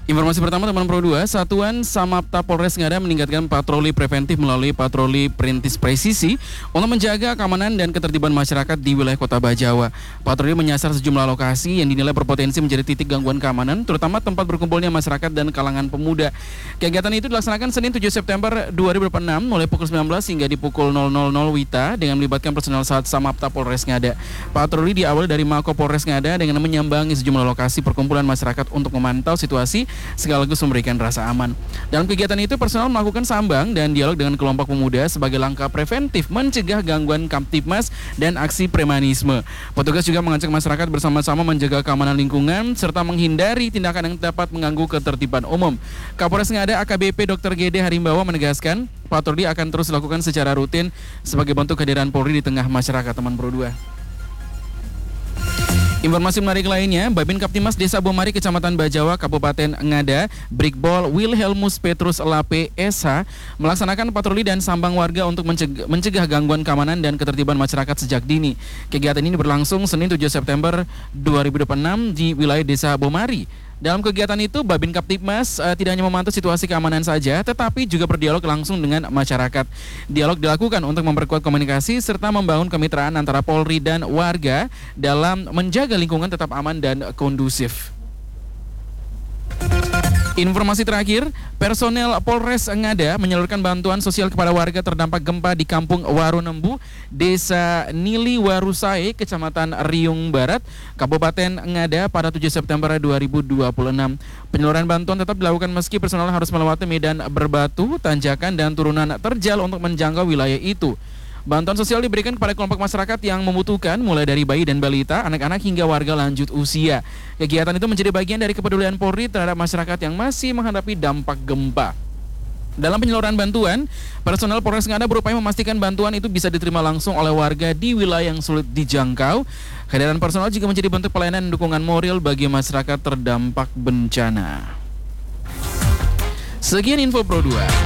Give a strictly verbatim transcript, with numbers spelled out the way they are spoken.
Informasi pertama teman Pro dua, Satuan Samapta Polres Ngada meningkatkan patroli preventif melalui patroli perintis presisi untuk menjaga keamanan dan ketertiban masyarakat di wilayah Kota Bajawa. Patroli menyasar sejumlah lokasi yang dinilai berpotensi menjadi titik gangguan keamanan, terutama tempat berkumpulnya masyarakat dan kalangan pemuda. Kegiatan itu dilaksanakan Senin tujuh September dua ribu dua puluh enam mulai pukul sembilan belas hingga di pukul nol nol nol W I T A dengan melibatkan personel Sat Samapta Polres Ngada. Patroli diawali dari Mako Polres Ngada dengan menyambangi sejumlah lokasi perkumpulan masyarakat untuk memantau situasi sekaligus memberikan rasa aman. Dalam kegiatan itu, personel melakukan sambang dan dialog dengan kelompok pemuda sebagai langkah preventif mencegah gangguan Kamtibmas dan aksi premanisme. Petugas juga mengajak masyarakat bersama-sama menjaga keamanan lingkungan serta menghindari tindakan yang dapat mengganggu ketertiban umum. Kapolres Ngada A K B P Dokter Gede Harimbawa menegaskan, patroli akan terus dilakukan secara rutin sebagai bentuk kehadiran Polri di tengah masyarakat. Teman Pro dua. Informasi menarik lainnya, Babin Kaptimas Desa Bomari Kecamatan Bajawa Kabupaten Ngada, Brigpol Wilhelmus Petrus Lape S H melaksanakan patroli dan sambang warga untuk mencegah, mencegah gangguan keamanan dan ketertiban masyarakat sejak dini. Kegiatan ini berlangsung Senin tujuh September dua ribu dua puluh enam di wilayah Desa Bomari. Dalam kegiatan itu, Babin Kaptibmas uh, tidak hanya memantau situasi keamanan saja, tetapi juga berdialog langsung dengan masyarakat. Dialog dilakukan untuk memperkuat komunikasi serta membangun kemitraan antara Polri dan warga dalam menjaga lingkungan tetap aman dan kondusif. Informasi terakhir, personel Polres Ngada menyalurkan bantuan sosial kepada warga terdampak gempa di Kampung Warunembu, Desa Nili Warusai, Kecamatan Riung Barat, Kabupaten Ngada pada tujuh September dua ribu dua puluh enam. Penyaluran bantuan tetap dilakukan meski personel harus melewati medan berbatu, tanjakan, dan turunan terjal untuk menjangkau wilayah itu. Bantuan sosial diberikan kepada kelompok masyarakat yang membutuhkan, mulai dari bayi dan balita, anak-anak hingga warga lanjut usia. Kegiatan itu menjadi bagian dari kepedulian Polri terhadap masyarakat yang masih menghadapi dampak gempa. Dalam penyaluran bantuan, personel Polres Ngada berupaya memastikan bantuan itu bisa diterima langsung oleh warga di wilayah yang sulit dijangkau. Kehadiran personel juga menjadi bentuk pelayanan dan dukungan moral bagi masyarakat terdampak bencana. Sekian info Pro dua.